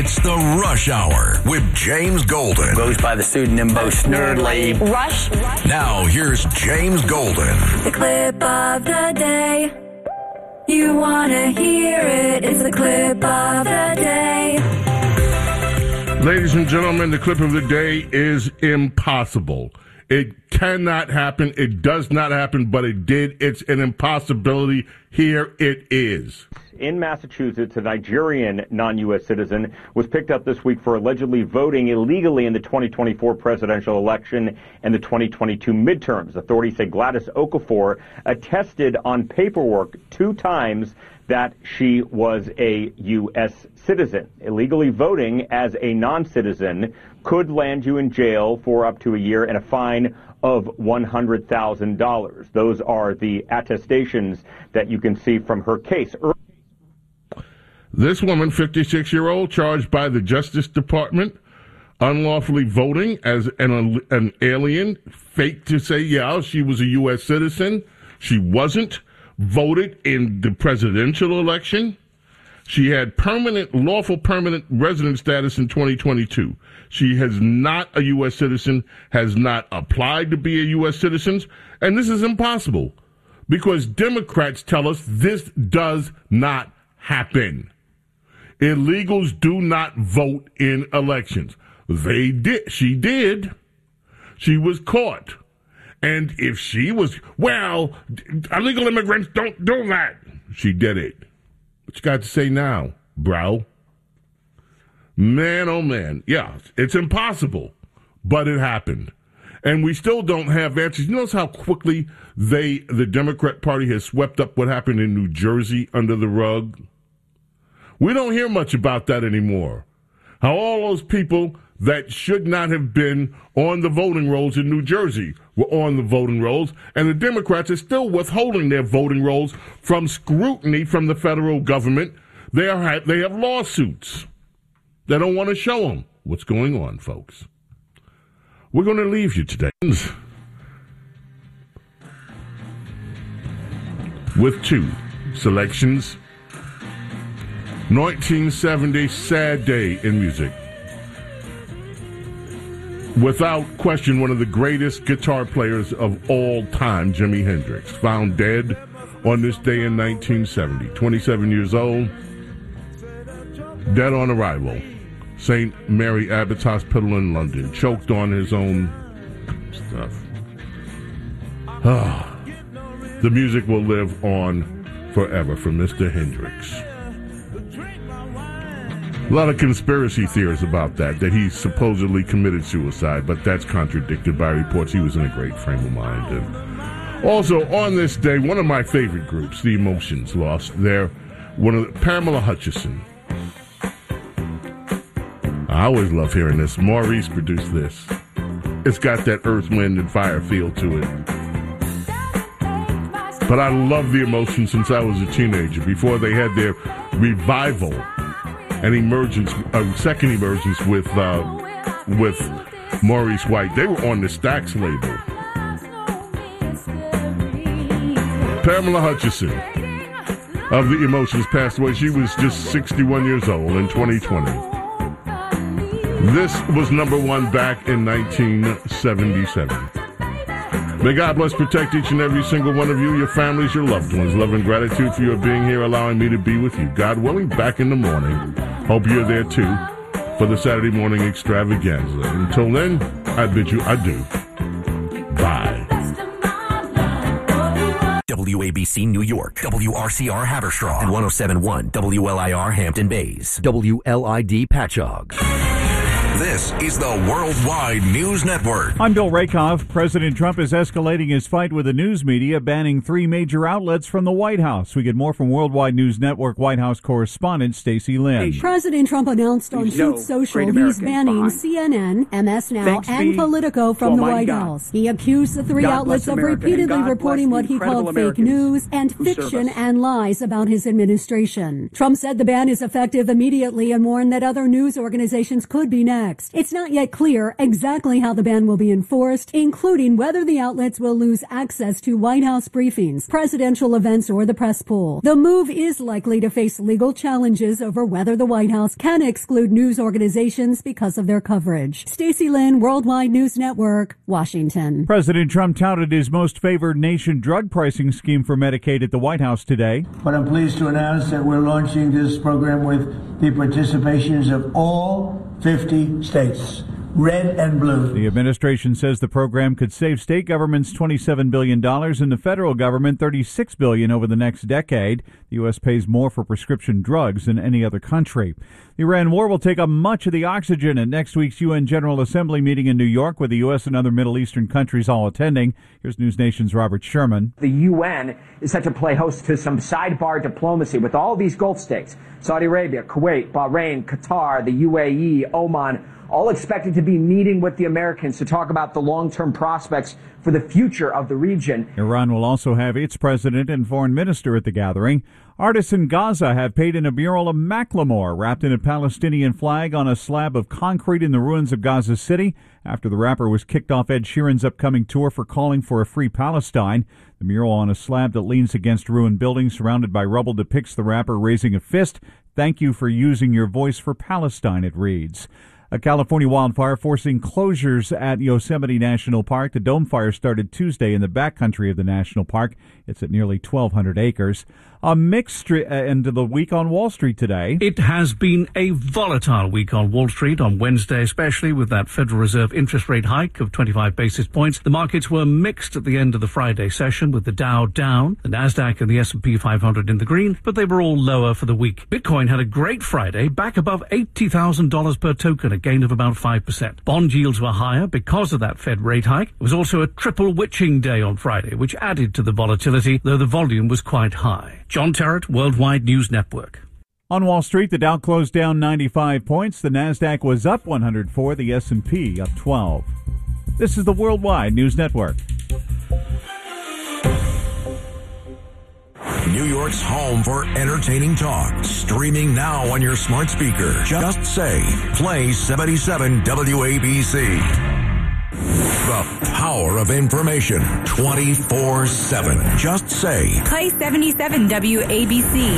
It's the Rush Hour with James Golden. Goes by the pseudonym Bo Snerdley. Rush. Now, here's James Golden. The clip of the day. You want to hear it. It's the clip of the day. Ladies and gentlemen, the clip of the day is impossible. It cannot happen. It does not happen, but it did. It's an impossibility. Here it is. In Massachusetts, a Nigerian non-U.S. citizen was picked up this week for allegedly voting illegally in the 2024 presidential election and the 2022 midterms. Authorities say Gladys Okafor attested on paperwork 2 times that she was a U.S. citizen. Illegally voting as a non-citizen could land you in jail for up to a year and a fine of $100,000. Those are the attestations that you can see from her case. This woman, 56-year-old, charged by the Justice Department, unlawfully voting as an alien, faked to say, yeah, she was a U.S. citizen. She wasn't. Voted in the presidential election. She had lawful permanent resident status in 2022. She is not a U.S. citizen, has not applied to be a U.S. citizen, and this is impossible because Democrats tell us this does not happen. Illegals do not vote in elections. They did. She did. She was caught. And if she was, well, illegal immigrants don't do that. She did it. What you got to say now, bro? Man, oh man. Yeah, it's impossible, but it happened. And we still don't have answers. You notice how quickly the Democrat Party has swept up what happened in New Jersey under the rug? We don't hear much about that anymore. How all those people that should not have been on the voting rolls in New Jersey were on the voting rolls, and the Democrats are still withholding their voting rolls from scrutiny from the federal government. They have lawsuits. They don't want to show them what's going on, folks. We're going to leave you today with 2 selections. 1970, sad day in music. Without question, one of the greatest guitar players of all time, Jimi Hendrix, found dead on this day in 1970. 27 years old, dead on arrival. St. Mary Abbott's Hospital in London, choked on his own stuff. The music will live on forever for Mr. Hendrix. A lot of conspiracy theories about that he supposedly committed suicide, but that's contradicted by reports he was in a great frame of mind. And also, on this day, one of my favorite groups, The Emotions, lost Pamela Hutchison. I always love hearing this. Maurice produced this. It's got that Earth, Wind, and Fire feel to it. But I love The Emotions since I was a teenager, before they had their revival. An emergence, a second emergence with Maurice White. They were on the Stax label. Pamela Hutchison of The Emotions passed away. She was just 61 years old in 2020. This was number 1 back in 1977. May God bless, protect each and every single one of you, your families, your loved ones. Love and gratitude for your being here, allowing me to be with you. God willing, back in the morning. Hope you're there, too, for the Saturday morning extravaganza. Until then, I bid you adieu. Bye. WABC New York, WRCR Haverstraw, and 107.1 WLIR Hampton Bays, WLID Patchogue. This is the Worldwide News Network. I'm Bill Rakoff. President Trump is escalating his fight with the news media, banning 3 major outlets from the White House. We get more from Worldwide News Network White House correspondent Stacey Lynn. President Trump announced on Truth Social he's banning CNN, MS Now, and Politico from the White House. He accused the 3 outlets of repeatedly reporting what he called fake news and fiction and lies about his administration. Trump said the ban is effective immediately and warned that other news organizations could be next. next. It's not yet clear exactly how the ban will be enforced, including whether the outlets will lose access to White House briefings, presidential events, or the press pool. The move is likely to face legal challenges over whether the White House can exclude news organizations because of their coverage. Stacey Lynn, Worldwide News Network, Washington. President Trump touted his most favored nation drug pricing scheme for Medicaid at the White House today. But I'm pleased to announce that we're launching this program with the participations of all 50 states, red and blue. The administration says the program could save state governments $27 billion and the federal government $36 billion over the next decade. The U.S. pays more for prescription drugs than any other country. The Iran war will take up much of the oxygen at next week's UN General Assembly meeting in New York, with the U.S. and other Middle Eastern countries all attending. Here's News Nation's Robert Sherman. The UN is set to play host to some sidebar diplomacy with all these Gulf states, Saudi Arabia, Kuwait, Bahrain, Qatar, the UAE, Oman, all expected to be meeting with the Americans to talk about the long-term prospects for the future of the region. Iran will also have its president and foreign minister at the gathering. Artists in Gaza have painted a mural of Macklemore wrapped in a Palestinian flag on a slab of concrete in the ruins of Gaza City after the rapper was kicked off Ed Sheeran's upcoming tour for calling for a free Palestine. The mural on a slab that leans against ruined buildings surrounded by rubble depicts the rapper raising a fist. "Thank you for using your voice for Palestine," it reads. A California wildfire forcing closures at Yosemite National Park. The dome fire started Tuesday in the backcountry of the national park. It's at nearly 1,200 acres. A mixed end of the week on Wall Street today. It has been a volatile week on Wall Street on Wednesday, especially with that Federal Reserve interest rate hike of 25 basis points. The markets were mixed at the end of the Friday session, with the Dow down, the Nasdaq and the S&P 500 in the green, but they were all lower for the week. Bitcoin had a great Friday, back above $80,000 per token, a gain of about 5%. Bond yields were higher because of that Fed rate hike. It was also a triple witching day on Friday, which added to the volatility, though the volume was quite high. John Terrett, Worldwide News Network. On Wall Street, the Dow closed down 95 points. The Nasdaq was up 104, the S&P up 12. This is the Worldwide News Network. New York's home for entertaining talk. Streaming now on your smart speaker. Just say, play 77 WABC. The power of information 24/7. Just say, Play 77 WABC.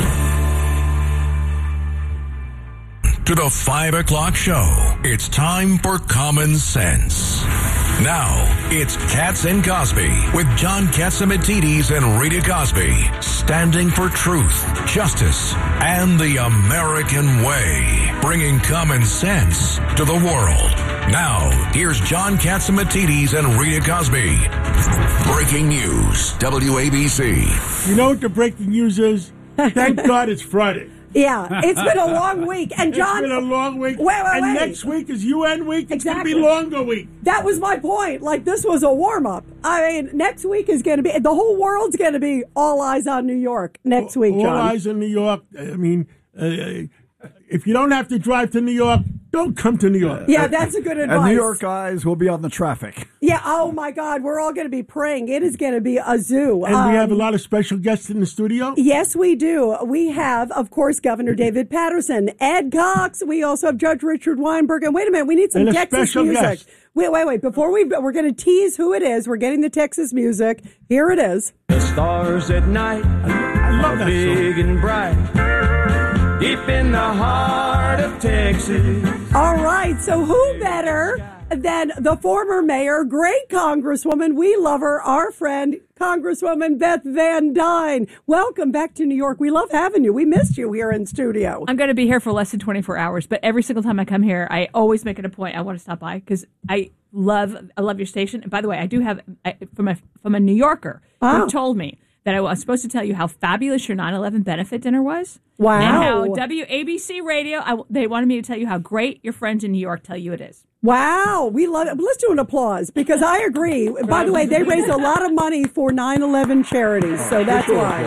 To the 5 o'clock show. It's time for Common Sense. Now, it's Katz and Cosby with John Catsimatidis and Rita Cosby, standing for truth, justice, and the American way, bringing common sense to the world. Now, here's John Catsimatidis and Rita Cosby. Breaking news, WABC. You know what the breaking news is? Thank God it's Friday. Yeah, it's been a long week. And John, it's been a long week. Wait. Next week is UN week. It's going to be longer week. That was my point. Like, this was a warm-up. I mean, next week is going to be, the whole world's going to be all eyes on New York next week, John. All eyes on New York. I mean, if you don't have to drive to New York, don't come to New York. Yeah, that's a good advice. And New York eyes will be on the traffic. Yeah, oh my God, we're all going to be praying. It is going to be a zoo. And we have a lot of special guests in the studio? Yes, we do. We have, of course, Governor David Patterson, Ed Cox. We also have Judge Richard Weinberg. And wait a minute, we need some Texas music. Guest. Wait. Before we're going to tease who it is. We're getting the Texas music. Here it is. The stars at night are big and bright, deep in the heart of Texas. All right, so who better than the former mayor, great Congresswoman, we love her, our friend, Congresswoman Beth Van Duyne. Welcome back to New York. We love having you. We missed you here in studio. I'm going to be here for less than 24 hours, but every single time I come here, I always make it a point. I want to stop by because I love your station. And by the way, I do have from a New Yorker who told me that I was supposed to tell you how fabulous your 9/11 benefit dinner was. Wow. And how WABC Radio, they wanted me to tell you how great your friends in New York tell you it is. Wow. We love it. Let's do an applause because I agree. By the way, they raised a lot of money for 9/11 charities, so that's why.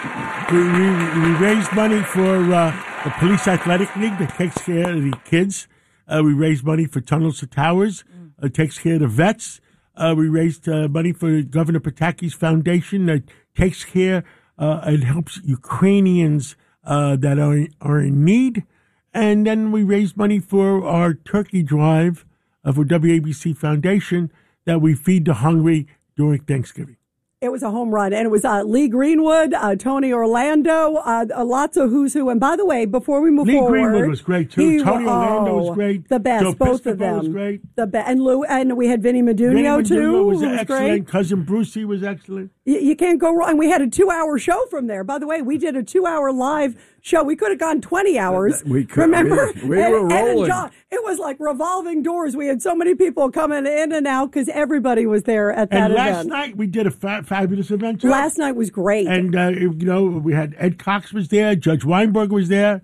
We raised money for the Police Athletic League that takes care of the kids. We raised money for Tunnels to Towers, takes care of the vets. We raised money for Governor Pataki's foundation that takes care and helps Ukrainians that are in need. And then we raised money for our turkey drive for WABC Foundation that we feed the hungry during Thanksgiving. It was a home run, and it was Lee Greenwood, Tony Orlando, lots of who's who. And by the way, before we move forward, Lee Greenwood was great too. Tony Orlando was great. The best, Joe both Piscopo of them. was great. And we had Vinny Medunio too. Was who excellent. Great. Cousin Brucey was excellent. You can't go wrong. And we had a 2-hour show from there. By the way, we did a 2-hour live show. We could have gone 20 hours. We could. Remember? We were rolling. John, it was like revolving doors. We had so many people coming in and out because everybody was there at that event. And last night we did a fabulous event too. Last night was great. And, we had Ed Cox was there. Judge Weinberg was there.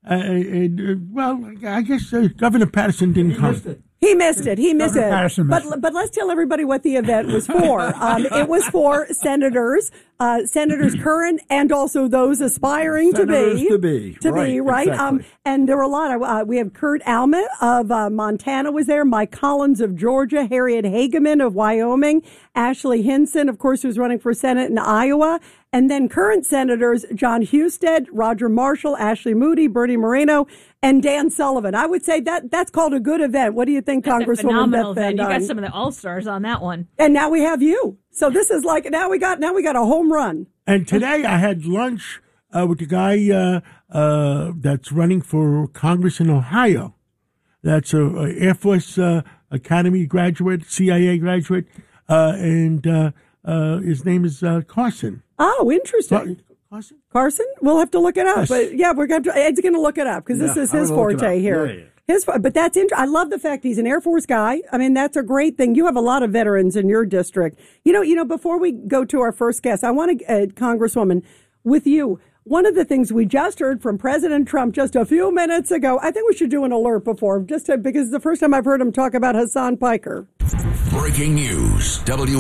I guess Governor Patterson didn't come. He missed it. But let's tell everybody what the event was for. It was for senators current and also those aspiring to be, right? Exactly. And there were a lot. We have Kurt Alma of Montana was there, Mike Collins of Georgia, Harriet Hageman of Wyoming, Ashley Hinson, of course, who's running for Senate in Iowa, and then current senators John Husted, Roger Marshall, Ashley Moody, Bernie Moreno, and Dan Sullivan. I would say that's called a good event. What do you think, Congresswoman Beth Van You Duyne? got some of the all-stars on that one. And now we have you. So this is like now we got a home run. And today I had lunch with the guy that's running for Congress in Ohio. That's a Air Force Academy graduate, CIA graduate, and his name is Carson. Oh, interesting. Carson? We'll have to look it up. Yes. But yeah, Ed's going to look it up because this is his forte here. Yeah. But that's I love the fact he's an Air Force guy. I mean, that's a great thing. You have a lot of veterans in your district. You know. Before we go to our first guest, I want to, Congresswoman, with you. One of the things we just heard from President Trump just a few minutes ago, I think we should do an alert before, because it's the first time I've heard him talk about Hassan Piker. Breaking news,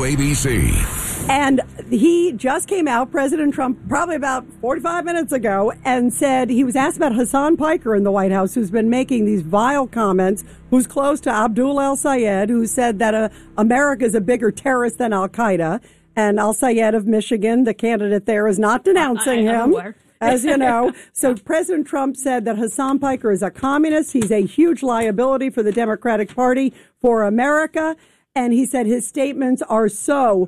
WABC. And he just came out, President Trump, probably about 45 minutes ago, and said he was asked about Hassan Piker in the White House, who's been making these vile comments, who's close to Abdul al-Sayed, who said that America is a bigger terrorist than al-Qaeda. And al-Sayed of Michigan, the candidate there, is not denouncing him, as you know. So President Trump said that Hassan Piker is a communist. He's a huge liability for the Democratic Party, for America. And he said his statements are so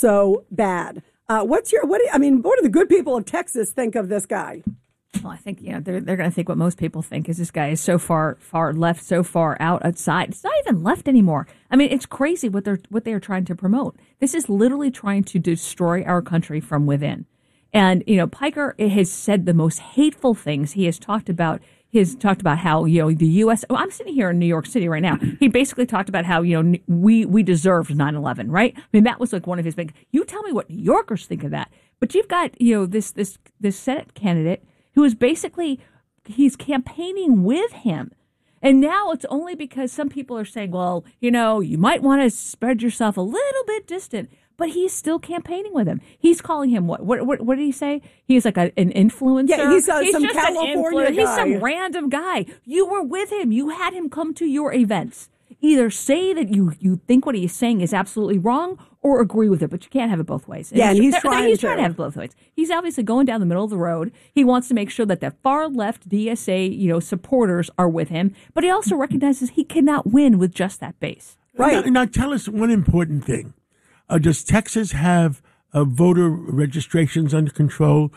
bad. What do the good people of Texas think of this guy? Well, I think they're going to think what most people think is this guy is so far left, so far outside. It's not even left anymore. I mean, it's crazy what they are trying to promote. This is literally trying to destroy our country from within. And Piker has said the most hateful things. He has talked about how the U.S. Oh, I'm sitting here in New York City right now. He basically talked about how we deserved 9/11, right? I mean, that was like one of his big. You tell me what New Yorkers think of that. But you've got this Senate candidate who is basically, he's campaigning with him. And now it's only because some people are saying, well, you might want to spread yourself a little bit distant. But he's still campaigning with him. He's calling him what did he say? He's like an influencer. Yeah, he's some just California guy. He's some random guy. You were with him. You had him come to your events. Either say that you think what he's saying is absolutely wrong or agree with it, but you can't have it both ways. And he's trying to have it both ways. He's obviously going down the middle of the road. He wants to make sure that the far left DSA, supporters are with him, but he also recognizes he cannot win with just that base. Right. Now tell us one important thing. Does Texas have voter registrations under control?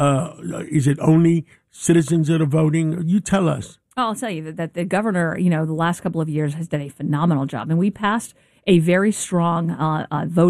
Is it only citizens that are voting? You tell us. I'll tell you that the governor, the last couple of years has done a phenomenal job. And we passed a very strong voting